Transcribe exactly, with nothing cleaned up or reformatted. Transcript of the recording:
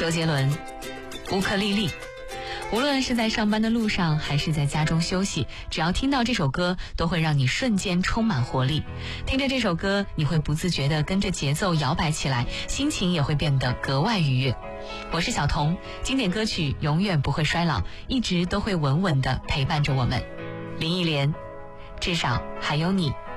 周杰伦，乌克丽丽。无论是在上班的路上还是在家中休息，只要听到这首歌都会让你瞬间充满活力。听着这首歌，你会不自觉地跟着节奏摇摆起来，心情也会变得格外愉悦。我是小童，经典歌曲永远不会衰老，一直都会稳稳地陪伴着我们。林忆莲，至少还有你。